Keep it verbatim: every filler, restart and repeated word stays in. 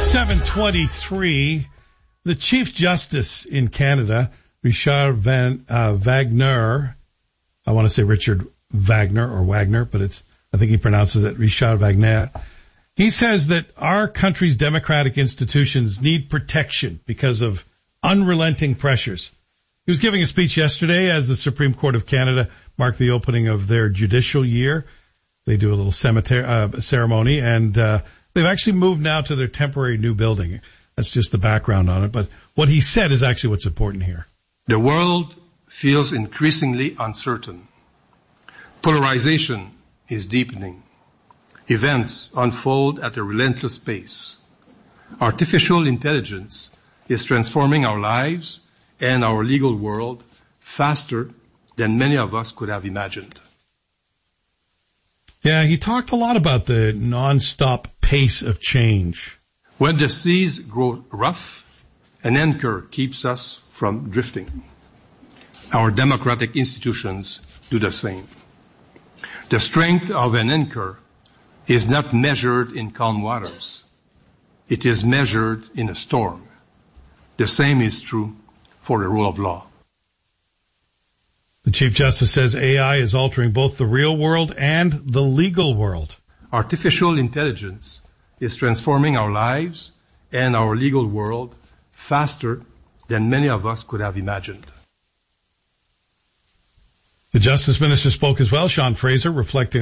seven twenty-three, the Chief Justice in Canada, Richard Van uh, Wagner, I want to say Richard Wagner or Wagner, but it's I think he pronounces it Richard Wagner. He says that our country's democratic institutions need protection because of unrelenting pressures. He was giving a speech yesterday as the Supreme Court of Canada marked the opening of their judicial year. They do a little cemetery, uh, ceremony, and uh, they've actually moved now to their temporary new building. That's just the background on it. But what he said is actually what's important here. The world feels increasingly uncertain. Polarization is deepening. Events unfold at a relentless pace. Artificial intelligence is transforming our lives and our legal world faster than many of us could have imagined. Yeah, he talked a lot about the non-stop pace of change. When the seas grow rough, an anchor keeps us from drifting. Our democratic institutions do the same. The strength of an anchor is not measured in calm waters. It is measured in a storm. The same is true for the rule of law. The Chief Justice says A I is altering both the real world and the legal world. Artificial intelligence is transforming our lives and our legal world faster than many of us could have imagined. The Justice Minister spoke as well, Sean Fraser, reflecting